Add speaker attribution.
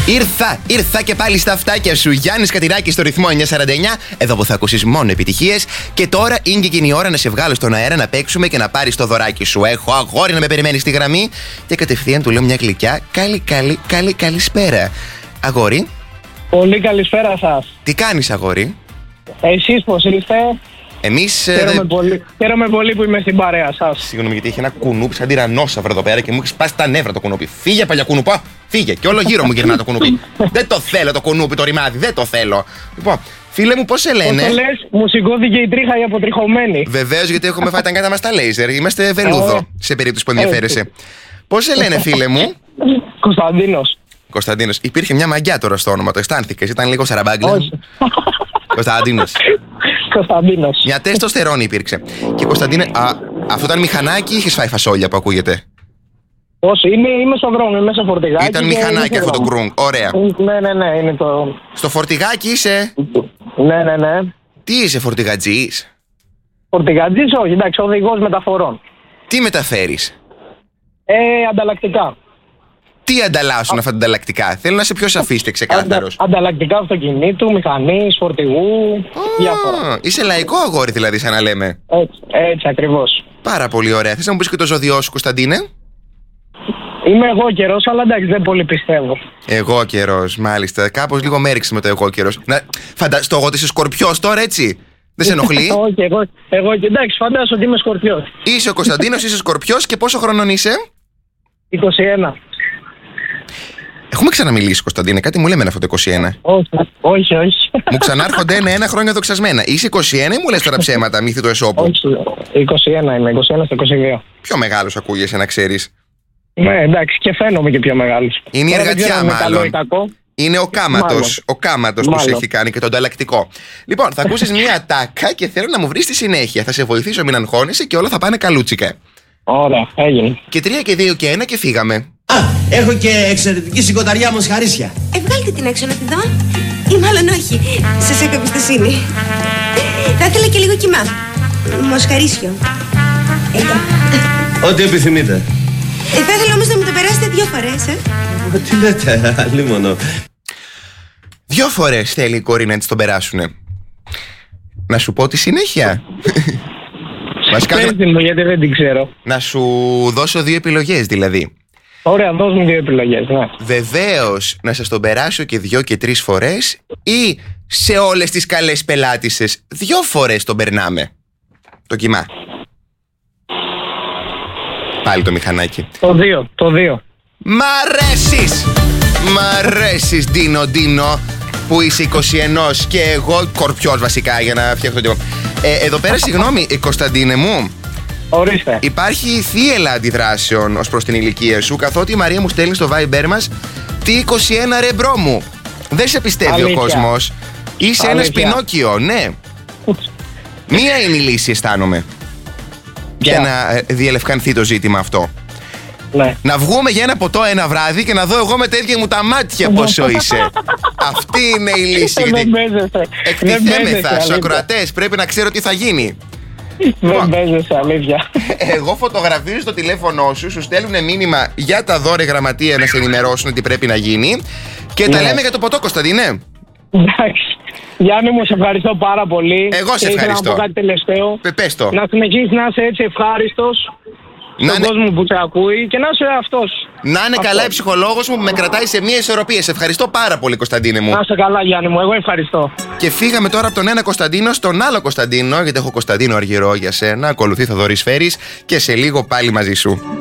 Speaker 1: Ήρθα και πάλι στα αυτάκια σου. Γιάννης Κατηράκης στο ρυθμό 949. Εδώ που θα ακούσεις μόνο επιτυχίες. Και τώρα είναι και εκείνη η ώρα να σε βγάλω στον αέρα να παίξουμε και να πάρεις το δωράκι σου. Έχω αγόρι να με περιμένει στη γραμμή. Και κατευθείαν του λέω μια γλυκιά. Καλησπέρα. Αγόρι.
Speaker 2: Πολύ καλησπέρα σας.
Speaker 1: Τι κάνεις, αγόρι?
Speaker 2: Εσείς πώς είστε?
Speaker 1: Εμείς.
Speaker 2: Χαίρομαι πολύ που είμαι στην παρέα σας.
Speaker 1: Συγγνώμη, γιατί έχει ένα κουνούπι σαν τυραννόσαυρο εδώ πέρα και μου έχει σπάσει τα νεύρα το κουνούπι. Φύγε, παλιά κουνουπά! Φύγε! Και όλο γύρω μου γυρνά το κουνούπι. Δεν το θέλω το κουνούπι, το ρημάδι, δεν το θέλω. Λοιπόν, φίλε μου, πώς σε λένε?
Speaker 2: Πώς το λες, μου σηκώθηκε η τρίχα η αποτριχωμένη.
Speaker 1: Βεβαίως, γιατί έχουμε φάει τα αγκάτα μας τα λέιζερ. Είμαστε βελούδο, σε περίπτωση που ενδιαφέρεσαι. Πώς σε λένε, φίλε μου? Κωνσταντίνος. Υπήρχε μια μαγιά τώρα στο όνομα, το αισθάνθηκες? Ήταν λίγο σαραμπάγκλα. Κωνσταντίνος. Μια τεστοστερόνη υπήρξε. Και Κωνσταντίνε, αυτό ήταν μηχανάκι ή είχες φάει φασόλια που ακούγεται?
Speaker 2: Όχι, είμαι στο δρόμο, είμαι στο φορτηγάκι.
Speaker 1: Ήταν μηχανάκι αυτό το γκρουγκ. Ωραία.
Speaker 2: Ναι, είναι το.
Speaker 1: Στο φορτηγάκι είσαι?
Speaker 2: Ναι.
Speaker 1: Τι είσαι, φορτηγατζής?
Speaker 2: Φορτηγατζής, όχι, εντάξει, οδηγός μεταφορών.
Speaker 1: Τι μεταφέρεις?
Speaker 2: Ανταλλακτικά.
Speaker 1: Τι ανταλλάσσουν αυτά τα ανταλλακτικά? Θέλω να είσαι πιο σαφής και ξεκάθαρος.
Speaker 2: Ανταλλακτικά αυτοκινήτου, μηχανής, φορτηγού, διάφορα.
Speaker 1: Είσαι λαϊκό αγόρι δηλαδή, σαν να λέμε.
Speaker 2: Έτσι ακριβώς.
Speaker 1: Πάρα πολύ ωραία. Θες να μου πεις και το ζώδιό σου, Κωνσταντίνε?
Speaker 2: Είμαι εγώ καιρός, αλλά εντάξει, δεν πολύ πιστεύω.
Speaker 1: Εγώ καιρός, μάλιστα. Κάπως λίγο με έριξε με το εγώ καιρός. Φανταστώ εγώ ότι είσαι Σκορπιός τώρα, έτσι. Δεν σε ενοχλεί?
Speaker 2: Όχι, εγώ εντάξει, φαντάζομαι ότι είμαι Σκορπιός.
Speaker 1: Είσαι ο Κωνσταντίνος, είσαι Σκορπιός και πόσο χρονών είσαι?
Speaker 2: 21.
Speaker 1: Έχουμε ξαναμιλήσει, Κωνσταντίνε, κάτι μου λέμε αυτό το 21.
Speaker 2: Όχι.
Speaker 1: Μου ξανάρχονται ένα χρόνια δοξασμένα. Είσαι 21 ή μου λες τώρα ψέματα, μύθι του Εσώπου?
Speaker 2: Όχι, 21 είμαι, 21 στο 22.
Speaker 1: Πιο μεγάλος ακούγεσαι, να ξέρεις.
Speaker 2: Ναι, εντάξει, και φαίνομαι και πιο μεγάλος.
Speaker 1: Είναι η εργατιά, μάλλον. Είναι ο κάματος που σε έχει κάνει και το ανταλλακτικό. Λοιπόν, θα ακούσεις μια τάκα και θέλω να μου βρεις τη συνέχεια. Θα σε βοηθήσω, μην αγχώνεσαι και όλα θα πάνε καλούτσικα.
Speaker 2: Ωραία, έγινε.
Speaker 1: Και 3 και 2 και 1 και φύγαμε.
Speaker 3: Έχω και εξαιρετική σηκωταριά μοσχαρίσια.
Speaker 4: Βγάλτε την έξω να τη δω. Ή μάλλον όχι. Σας έχω εμπιστοσύνη. Θα ήθελα και λίγο κιμά. Μοσχαρίσιο.
Speaker 3: Ό,τι επιθυμείτε.
Speaker 4: Θα ήθελα όμως να μου το περάσετε 2 φορές,
Speaker 3: Τι λέτε, αλίμονο.
Speaker 1: 2 φορές θέλει η κόρη να της τον περάσουνε. Να σου πω τη συνέχεια?
Speaker 2: Πες την μου, γιατί δεν την ξέρω.
Speaker 1: Να σου δώσω 2 επιλογές δηλαδή.
Speaker 2: Ωραία, δώσ' μου 2 επιλογές, ναι.
Speaker 1: Βεβαίως να σας τον περάσω και 2 και 3 φορές, ή σε όλες τις καλές πελάτισσες 2 φορές τον περνάμε το κιμά? Πάλι το μηχανάκι.
Speaker 2: Το 2.
Speaker 1: Μ' αρέσεις Ντίνο, που είσαι 21 και εγώ Κορπιός βασικά, για να φτιάξω το τύπο. Εδώ πέρα, συγγνώμη, Κωνσταντίνε μου.
Speaker 2: Ορίστε.
Speaker 1: Υπάρχει θύελλα αντιδράσεων ως προς την ηλικία σου, καθότι η Μαρία μου στέλνει στο Viber μας τι 21 ρε μπρο μου. Δεν σε πιστεύει ο κόσμος. Είσαι ένας Πινόκιο, ναι. Μία είναι η λύση, αισθάνομαι, για να διελευκανθεί το ζήτημα αυτό.
Speaker 2: Ναι.
Speaker 1: Να βγούμε για ένα ποτό ένα βράδυ και να δω εγώ με τα ίδια μου τα μάτια πόσο είσαι. Αυτή είναι η λύση.
Speaker 2: Δεν παίζεσαι.
Speaker 1: Εκτιθέμεθα στους ακροατές, πρέπει να ξέρω τι θα γίνει.
Speaker 2: Δεν παίζεσαι, αλήθεια.
Speaker 1: Εγώ φωτογραφίζω το τηλέφωνο σου, σου στέλνουν μήνυμα για τα δώρα γραμματεία να σε ενημερώσουν τι πρέπει να γίνει. Και τα λέμε για το ποτό, Κωνσταντίνε.
Speaker 2: Εντάξει. Γιάννη μου, σε ευχαριστώ πάρα πολύ.
Speaker 1: Εγώ σε ευχαριστώ.
Speaker 2: Να πω κάτι τελευταίο.
Speaker 1: Πες το.
Speaker 2: Να συνεχίσεις να είσαι έτσι ευχάριστος στον κόσμο που σε ακούει και να είσαι αυτός.
Speaker 1: Να είναι καλά η ψυχολόγος μου που με κρατάει σε μια ισορροπία. Σε ευχαριστώ πάρα πολύ, Κωνσταντίνε μου.
Speaker 2: Να είσαι καλά, Γιάννη μου, εγώ ευχαριστώ.
Speaker 1: Και φύγαμε τώρα από τον ένα Κωνσταντίνο στον άλλο Κωνσταντίνο, γιατί έχω Κωνσταντίνο Αργυρό για σένα. Ακολουθεί Θοδωρής Φέρης και σε λίγο πάλι μαζί σου.